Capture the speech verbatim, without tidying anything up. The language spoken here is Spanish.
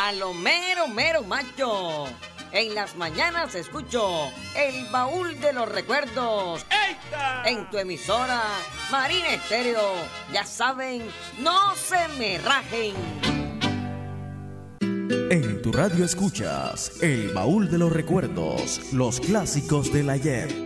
a lo mero, mero macho. En las mañanas escucho el baúl de los recuerdos. ¡Eita! En tu emisora, Marina Estéreo. Ya saben, no se me rajen. En tu radio escuchas el baúl de los recuerdos, los clásicos del ayer.